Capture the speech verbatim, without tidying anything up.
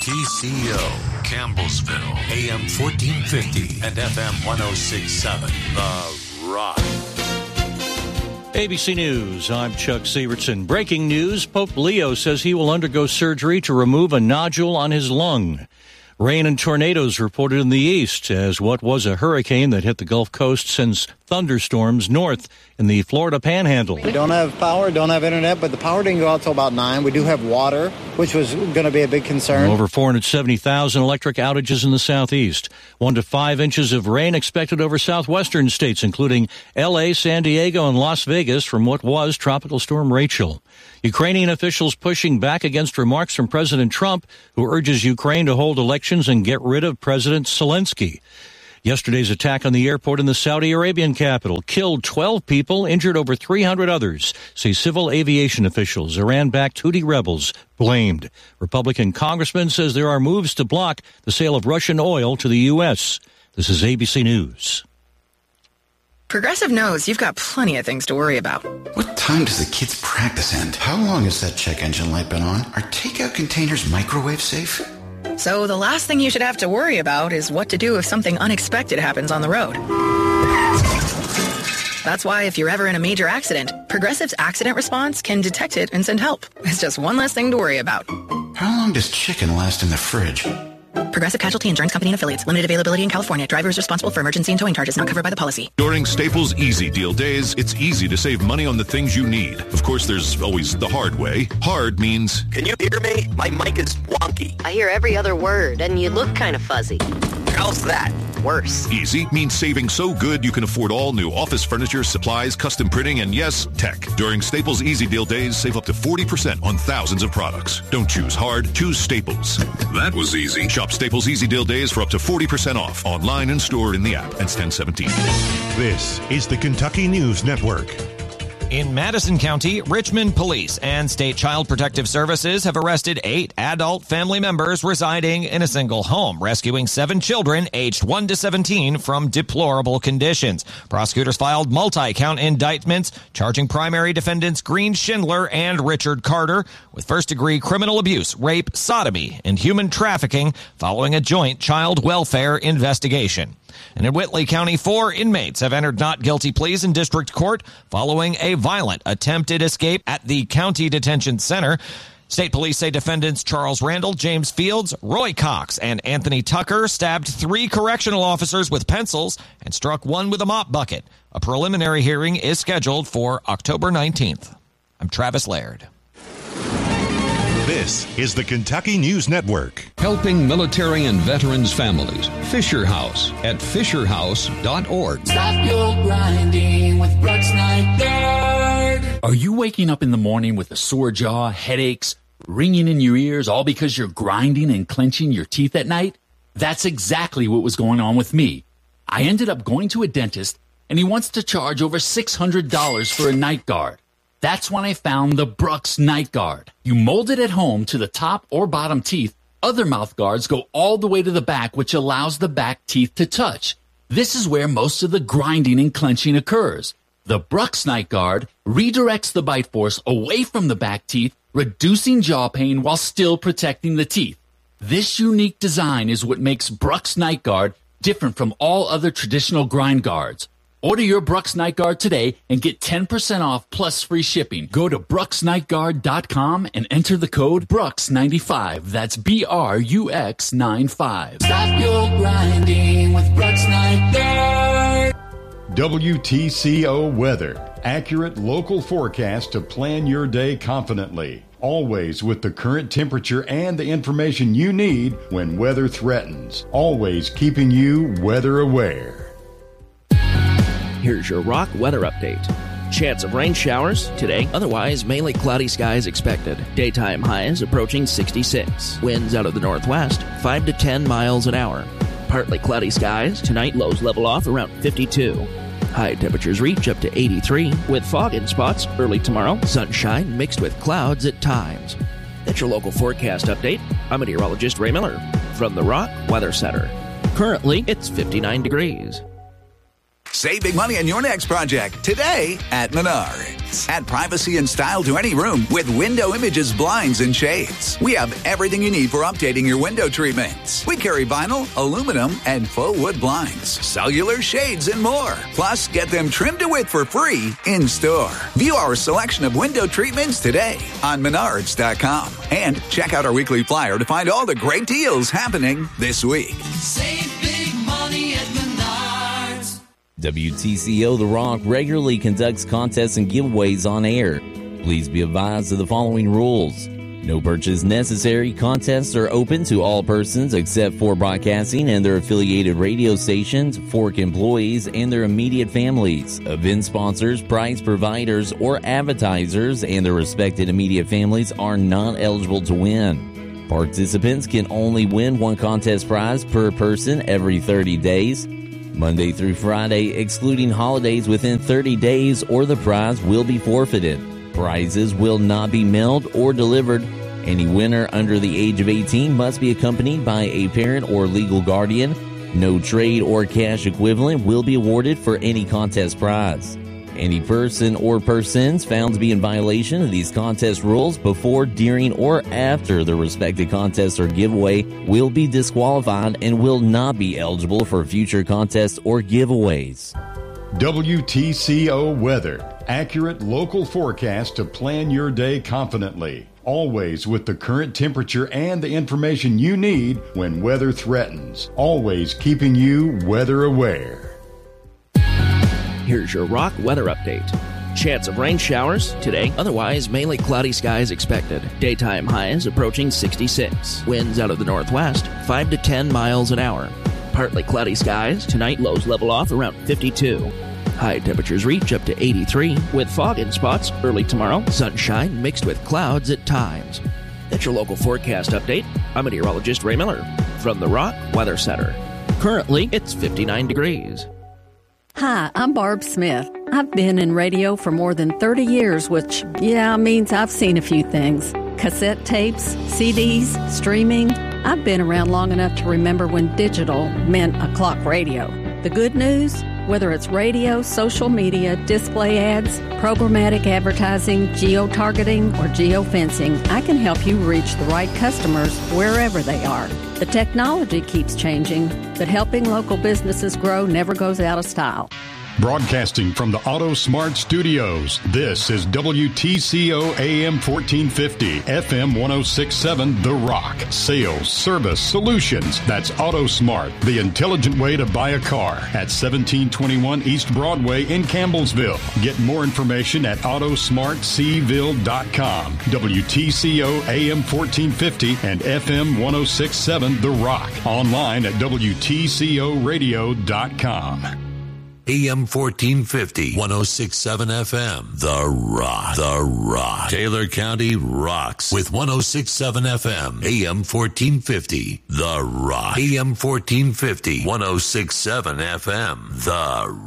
T C O, Campbellsville, A M fourteen fifty and F M one oh six point seven. The Rock. A B C News, I'm Chuck Severson. Breaking news, Pope Leo says he will undergo surgery to remove a nodule on his lung. Rain and tornadoes reported in the east as what was a hurricane that hit the Gulf Coast sends thunderstorms north in the Florida Panhandle. We don't have power, don't have internet, but the power didn't go out till about nine. We do have water, which was going to be a big concern. Over four hundred seventy thousand electric outages in the southeast. One to five inches of rain expected over southwestern states, including L A, San Diego, and Las Vegas from what was Tropical Storm Rachel. Ukrainian officials pushing back against remarks from President Trump, who urges Ukraine to hold elections and get rid of President Zelensky. Yesterday's attack on the airport in the Saudi Arabian capital killed twelve people, injured over three hundred others, say civil aviation officials. Iran-backed Houthi rebels blamed. Republican congressman says there are moves to block the sale of Russian oil to the U S. This is A B C News. Progressive knows you've got plenty of things to worry about. What time does the kids' practice end? How long has that check engine light been on? Are takeout containers microwave safe? So the last thing you should have to worry about is what to do if something unexpected happens on the road. That's why if you're ever in a major accident, Progressive's accident response can detect it and send help. It's just one less thing to worry about. How long does chicken last in the fridge? Progressive Casualty Insurance Company and Affiliates. Limited availability in California. Driver is responsible for emergency and towing charges not covered by the policy. During Staples Easy Deal Days, it's easy to save money on the things you need. Of course, there's always the hard way. Hard means... Can you hear me? My mic is wonky. I hear every other word, and you look kind of fuzzy. How's that? Worse. Easy means saving so good you can afford all new office furniture, supplies, custom printing, and yes, tech. During Staples Easy Deal Days, save up to forty percent on thousands of products. Don't choose hard, choose Staples. That was easy. Shop Staples Easy Deal Days for up to forty percent off, online and store in the app. Ends ten seventeen. This is the Kentucky News Network. In Madison County, Richmond Police and State Child Protective Services have arrested eight adult family members residing in a single home, rescuing seven children aged one to seventeen from deplorable conditions. Prosecutors filed multi-count indictments charging primary defendants Green Schindler and Richard Carter with first-degree criminal abuse, rape, sodomy, and human trafficking following a joint child welfare investigation. And in Whitley County, four inmates have entered not guilty pleas in district court following a violent attempted escape at the county detention center. State police say defendants Charles Randall, James Fields, Roy Cox, and Anthony Tucker stabbed three correctional officers with pencils and struck one with a mop bucket. A preliminary hearing is scheduled for October nineteenth. I'm Travis Laird. This is the Kentucky News Network. Helping military and veterans families. Fisher House at fisher house dot org. Stop your grinding with Brooks Night Guard. Are you waking up in the morning with a sore jaw, headaches, ringing in your ears, all because you're grinding and clenching your teeth at night? That's exactly what was going on with me. I ended up going to a dentist, and he wants to charge over six hundred dollars for a night guard. That's when I found the Brooks Night Guard. You mold it at home to the top or bottom teeth. Other mouth guards go all the way to the back, which allows the back teeth to touch. This is where most of the grinding and clenching occurs. The Brooks Night Guard redirects the bite force away from the back teeth, reducing jaw pain while still protecting the teeth. This unique design is what makes Brooks Night Guard different from all other traditional grind guards. Order your Brooks Night Guard today and get ten percent off plus free shipping. Go to brooks night guard dot com and enter the code Brooks ninety-five. That's B R U X ninety-five. Stop your grinding with Brooks Night Guard. W T C O Weather. Accurate local forecast to plan your day confidently. Always with the current temperature and the information you need when weather threatens. Always keeping you weather aware. Here's your Rock weather update. Chance of rain showers today. Otherwise, mainly cloudy skies expected. Daytime highs approaching sixty-six. Winds out of the northwest, five to ten miles an hour. Partly cloudy skies. Tonight, lows level off around fifty-two. High temperatures reach up to eighty-three. With fog in spots early tomorrow. Sunshine mixed with clouds at times. That's your local forecast update. I'm meteorologist Ray Miller from the Rock Weather Center. Currently, it's fifty-nine degrees. Save big money on your next project today at Menards. Add privacy and style to any room with Window Images blinds and shades. We have everything you need for updating your window treatments. We carry vinyl, aluminum, and faux wood blinds, cellular shades, and more. Plus, get them trimmed to width for free in store. View our selection of window treatments today on Menards dot com. And check out our weekly flyer to find all the great deals happening this week. Save big money at Menards. W T C O The Rock regularly conducts contests and giveaways on air. Please be advised of the following rules. No purchase necessary. Contests are open to all persons except for broadcasting and their affiliated radio stations, Fork employees, and their immediate families. Event sponsors, prize providers, or advertisers and their respected immediate families are not eligible to win. Participants can only win one contest prize per person every thirty days. Monday through Friday, excluding holidays within thirty days, or the prize will be forfeited. Prizes will not be mailed or delivered. Any winner under the age of eighteen must be accompanied by a parent or legal guardian. No trade or cash equivalent will be awarded for any contest prize. Any person or persons found to be in violation of these contest rules before, during, or after the respective contest or giveaway will be disqualified and will not be eligible for future contests or giveaways. W T C O Weather. Accurate local forecast to plan your day confidently. Always with the current temperature and the information you need when weather threatens. Always keeping you weather aware. Here's your Rock weather update. Chance of rain showers today, otherwise mainly cloudy skies expected. Daytime highs approaching sixty-six. Winds out of the northwest, five to ten miles an hour. Partly cloudy skies tonight, lows level off around fifty-two. High temperatures reach up to eighty-three, with fog in spots early tomorrow, sunshine mixed with clouds at times. That's your local forecast update. I'm meteorologist Ray Miller from the Rock Weather Center. Currently, it's fifty-nine degrees. Hi, I'm Barb Smith. I've been in radio for more than thirty years, which, yeah, means I've seen a few things. Cassette tapes, C Ds, streaming. I've been around long enough to remember when digital meant a clock radio. The good news? Whether it's radio, social media, display ads, programmatic advertising, geo-targeting, or geo-fencing, I can help you reach the right customers wherever they are. The technology keeps changing, but helping local businesses grow never goes out of style. Broadcasting from the Auto Smart Studios, this is W T C O A M fourteen fifty, F M ten sixty-seven, The Rock. Sales, service, solutions. That's Auto Smart, the intelligent way to buy a car. At seventeen twenty-one East Broadway in Campbellsville. Get more information at auto smart c ville dot com. W T C O A M fourteen fifty and F M ten sixty-seven, The Rock. Online at W T C O radio dot com. A M fourteen fifty, ten sixty-seven F M. The Rock. The Rock. Taylor County rocks with ten sixty-seven F M. A M fourteen fifty. The Rock. A M fourteen fifty, ten sixty-seven F M. The